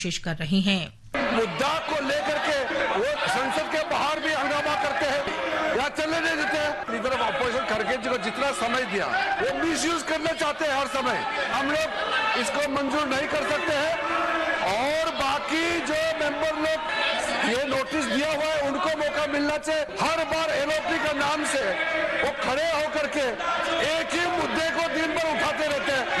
कोशिश कर रहे हैं। मुद्दा को लेकर के वो संसद के बाहर भी हंगामा करते हैं या चलने नहीं देते हैं। लीडर ऑफ अपोजिशन खड़गे जी को जितना समय दिया वो मिसयूज करना चाहते हैं हर समय। हम लोग इसको मंजूर नहीं कर सकते हैं और बाकी जो मेंबर लोग ये नोटिस दिया हुआ है उनको मौका मिलना चाहिए। हर बार एलओपी का नाम से वो खड़े होकर के एक ही मुद्दे को दिन भर उठाते रहते हैं।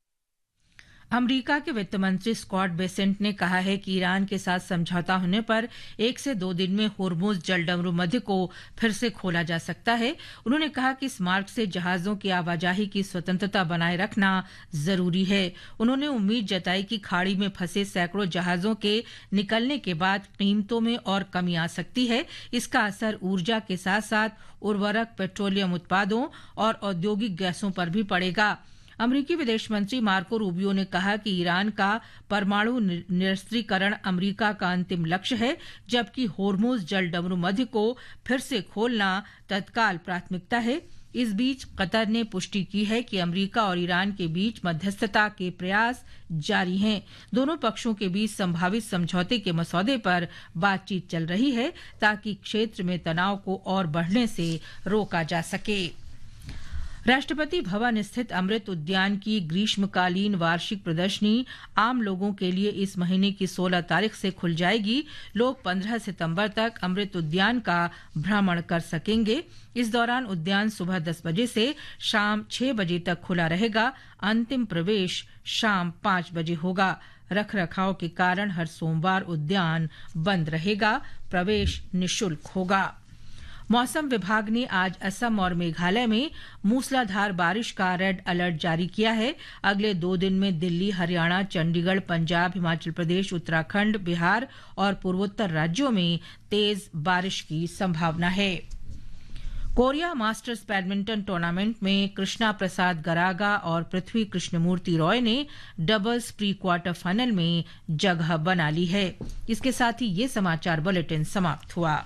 अमेरिका के वित्त मंत्री स्कॉट बेसेंट ने कहा है कि ईरान के साथ समझौता होने पर 1 से 2 दिन में होर्मुज जलडमरू मध्य को फिर से खोला जा सकता है। उन्होंने कहा कि इस मार्ग से जहाजों की आवाजाही की स्वतंत्रता बनाए रखना जरूरी है। उन्होंने उम्मीद जताई कि खाड़ी में फंसे सैकड़ों जहाजों के निकलने के बाद कीमतों में और कमी आ सकती है। इसका असर ऊर्जा के साथ साथ उर्वरक, पेट्रोलियम उत्पादों और औद्योगिक गैसों पर भी पड़ेगा। अमेरिकी विदेश मंत्री मार्को रूबियो ने कहा कि ईरान का परमाणु निरस्त्रीकरण अमेरिका का अंतिम लक्ष्य है, जबकि होर्मुज जलडमरू मध्य को फिर से खोलना तत्काल प्राथमिकता है। इस बीच कतर ने पुष्टि की है कि अमेरिका और ईरान के बीच मध्यस्थता के प्रयास जारी हैं। दोनों पक्षों के बीच संभावित समझौते के मसौदे पर बातचीत चल रही है ताकि क्षेत्र में तनाव को और बढ़ने से रोका जा सके। राष्ट्रपति भवन स्थित अमृत उद्यान की ग्रीष्मकालीन वार्षिक प्रदर्शनी आम लोगों के लिए इस महीने की 16 तारीख से खुल जाएगी। लोग 15 सितंबर तक अमृत उद्यान का भ्रमण कर सकेंगे। इस दौरान उद्यान सुबह 10 बजे से शाम 6 बजे तक खुला रहेगा। अंतिम प्रवेश शाम 5 बजे होगा। रखरखाव के कारण हर सोमवार उद्यान बंद रहेगा। प्रवेश निःशुल्क होगा। मौसम विभाग ने आज असम और मेघालय में मूसलाधार बारिश का रेड अलर्ट जारी किया है। अगले 2 दिन में दिल्ली, हरियाणा, चंडीगढ़, पंजाब, हिमाचल प्रदेश, उत्तराखंड, बिहार और पूर्वोत्तर राज्यों में तेज बारिश की संभावना है। कोरिया मास्टर्स बैडमिंटन टूर्नामेंट में कृष्णा प्रसाद गरागा और पृथ्वी कृष्णमूर्ति रॉय ने डबल्स प्री क्वार्टर फाइनल में जगह बना ली है। इसके साथ ही ये समाचार बुलेटिन समाप्त हुआ।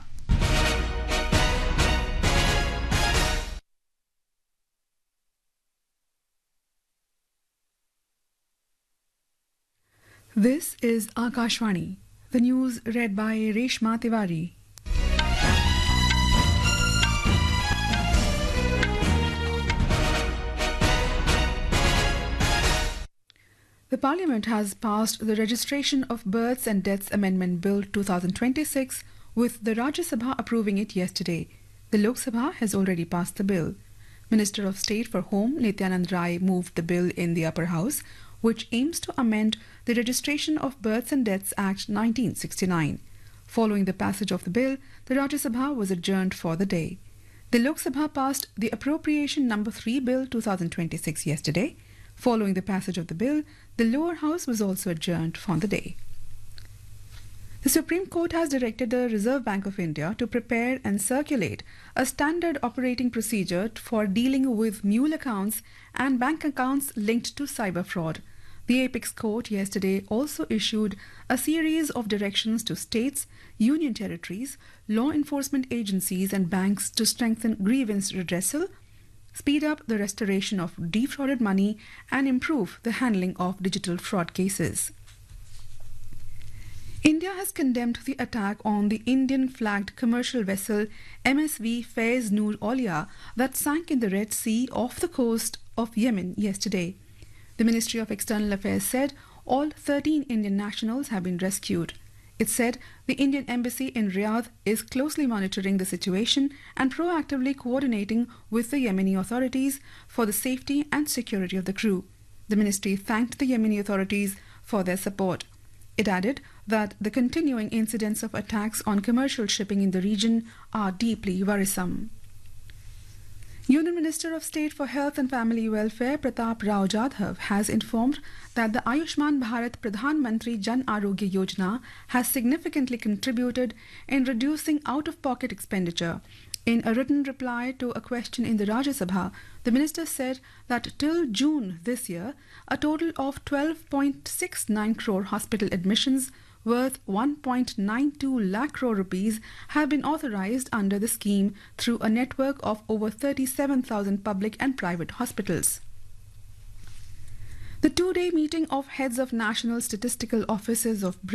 This is Akashvani. The news read by Reshma Tiwari. The Parliament has passed the Registration of Births and Deaths Amendment Bill 2026 with the Rajya Sabha approving it yesterday. The Lok Sabha has already passed the bill. Minister of State for Home Nityanand Rai moved the bill in the upper house, which aims to amend the Registration of Births and Deaths Act 1969. Following the passage of the bill, the Rajya Sabha was adjourned for the day. The Lok Sabha passed the Appropriation Number 3 Bill 2026 yesterday. Following the passage of the bill, the lower house was also adjourned for the day. The Supreme Court has directed the Reserve Bank of India to prepare and circulate a standard operating procedure for dealing with mule accounts and bank accounts linked to cyber fraud. The Apex Court yesterday also issued a series of directions to states, union territories, law enforcement agencies and banks to strengthen grievance redressal, speed up the restoration of defrauded money and improve the handling of digital fraud cases. India has condemned the attack on the Indian-flagged commercial vessel MSV Faiz Noor Aulia that sank in the Red Sea off the coast of Yemen yesterday. The Ministry of External Affairs said all 13 Indian nationals have been rescued. It said the Indian embassy in Riyadh is closely monitoring the situation and proactively coordinating with the Yemeni authorities for the safety and security of the crew. The ministry thanked the Yemeni authorities for their support. It added that the continuing incidents of attacks on commercial shipping in the region are deeply worrisome. Union Minister of State for Health and Family Welfare Pratap Rao Jadhav has informed that the Ayushman Bharat Pradhan Mantri Jan Arogya Yojana has significantly contributed in reducing out-of-pocket expenditure. In a written reply to a question in the Rajya Sabha, the minister said that till June this year, a total of 12.69 crore hospital admissions worth 1.92 lakh crore rupees have been authorized under the scheme through a network of over 37,000 public and private hospitals. The two-day meeting of heads of national statistical offices of